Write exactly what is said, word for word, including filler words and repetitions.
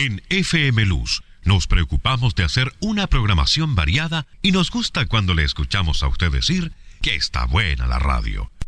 En F M Luz nos preocupamos de hacer una programación variada y nos gusta cuando le escuchamos a usted decir que está buena la radio.